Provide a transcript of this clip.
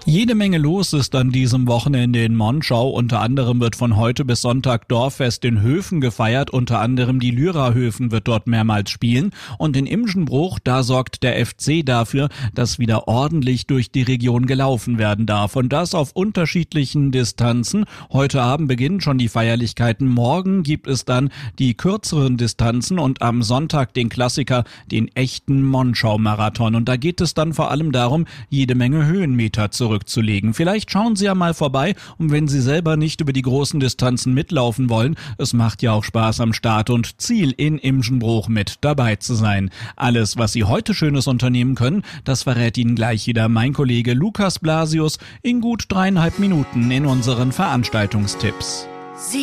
Jede Menge los ist an diesem Wochenende in Monschau. Unter anderem wird von heute bis Sonntag Dorffest in Höfen gefeiert. Unter anderem die Lyra Höfen wird dort mehrmals spielen. Und in Imschenbruch, da sorgt der FC dafür, dass wieder ordentlich durch die Region gelaufen werden darf. Und das auf unterschiedlichen Distanzen. Heute Abend beginnen schon die Feierlichkeiten. Morgen gibt es dann die kürzeren Distanzen und am Sonntag den Klassiker, den echten Monschau-Marathon. Und da geht es dann vor allem darum, jede Menge Höhenmeter zurückzulegen. Vielleicht schauen Sie ja mal vorbei, und wenn Sie selber nicht über die großen Distanzen mitlaufen wollen, es macht ja auch Spaß am Start und Ziel in Imschenbruch mit dabei zu sein. Alles, was Sie heute Schönes unternehmen können, das verrät Ihnen gleich wieder mein Kollege Lukas Blasius in gut 3,5 Minuten in unseren Veranstaltungstipps.